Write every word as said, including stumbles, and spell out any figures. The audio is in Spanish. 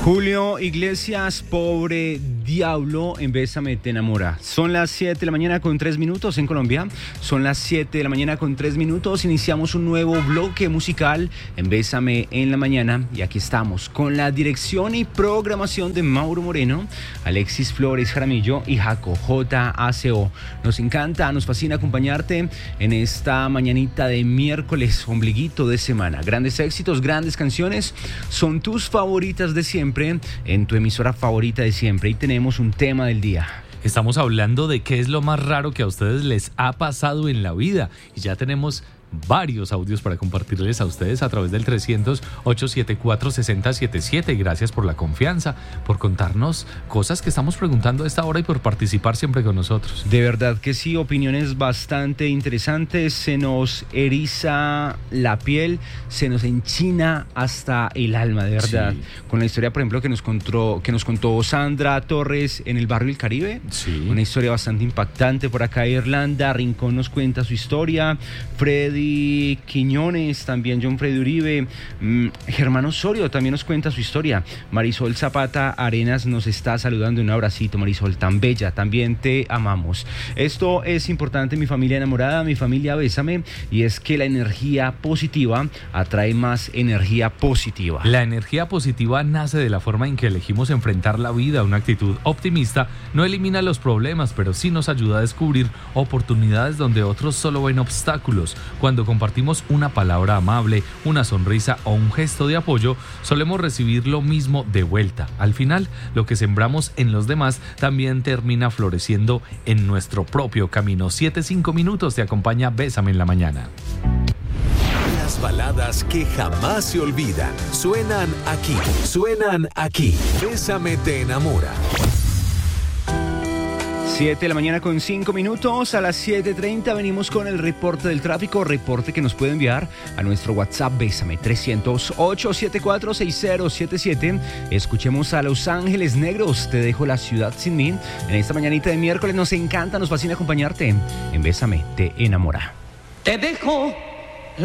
Julio Iglesias, Pobre Diablo, en Bésame te enamora. Son las siete de la mañana con tres minutos en Colombia. Son las siete de la mañana con tres minutos. Iniciamos un nuevo bloque musical en Bésame en la mañana. Y aquí estamos con la dirección y programación de Mauro Moreno, Alexis Flores Jaramillo y Jaco J A C O. Nos encanta, nos fascina acompañarte en esta mañanita de miércoles, ombliguito de semana. Grandes éxitos, grandes canciones, son tus favoritas de siempre en tu emisora favorita de siempre. Y tenemos un tema del día. Estamos hablando de qué es lo más raro que a ustedes les ha pasado en la vida. Y ya tenemos varios audios para compartirles a ustedes a través del trescientos, ochocientos setenta y cuatro, sesenta setenta y siete. Gracias por la confianza, por contarnos cosas que estamos preguntando a esta hora y por participar siempre con nosotros. De verdad que sí, opiniones bastante interesantes. Se nos eriza la piel, se nos enchina hasta el alma, de verdad. Sí. Con la historia, por ejemplo, que nos contó, que nos contó Sandra Torres en el barrio del Caribe. Sí. Una historia bastante impactante. Por acá Irlanda Rincón nos cuenta su historia. Freddy Quiñones, también John Freddy Uribe, mm, Germán Osorio también nos cuenta su historia. Marisol Zapata Arenas nos está saludando. Un abracito, Marisol, tan bella, también te amamos. Esto es importante, mi familia enamorada, mi familia Bésame, y es que la energía positiva atrae más energía positiva. La energía positiva nace de la forma en que elegimos enfrentar la vida. Una actitud optimista no elimina los problemas, pero sí nos ayuda a descubrir oportunidades donde otros solo ven obstáculos. Cuando compartimos una palabra amable, una sonrisa o un gesto de apoyo, solemos recibir lo mismo de vuelta. Al final, lo que sembramos en los demás también termina floreciendo en nuestro propio camino. Siete, cinco minutos te acompaña Bésame en la mañana. Las baladas que jamás se olvidan suenan aquí, suenan aquí. Bésame te enamora. siete de la mañana con cinco minutos. A las siete treinta venimos con el reporte del tráfico, reporte que nos puede enviar a nuestro WhatsApp Bésame trescientos, ochocientos setenta y cuatro, sesenta setenta y siete. Escuchemos a Los Ángeles Negros, Te dejo la ciudad sin mí. En esta mañanita de miércoles nos encanta, nos fascina acompañarte en Bésame te enamora. Te dejo